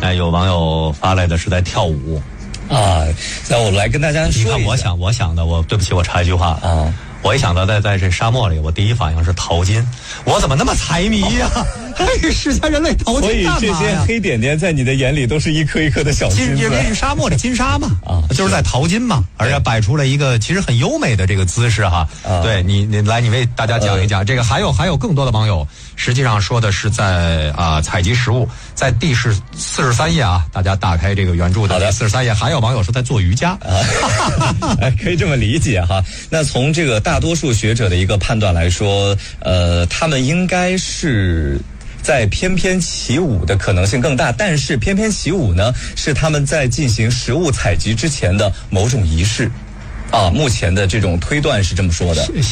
有网友发来的是在跳舞啊。那我来跟大家说一下， 你看我想的，对不起，我插一句话啊。我一想到在这沙漠里，我第一反应是淘金。我怎么那么财迷呀？世家人类淘金干嘛呀？ 所以这些黑点点在你的眼里都是一颗一颗的小金子。 因为是沙漠的金沙嘛，就是在淘金嘛，而且摆出了一个其实很优美的这个姿势哈。对你来，你为大家讲一讲这个。还有更多的网友实际上说的是在采集食物，在第43页啊，大家打开这个原著的43页，还有网友说在做瑜伽可以这么理解哈。那从这个大多数学者的一个判断来说，他们应该是在翩翩起舞的可能性更大，但是翩翩起舞呢，是他们在进行食物采集之前的某种仪式。目前的这种推断是这么说的。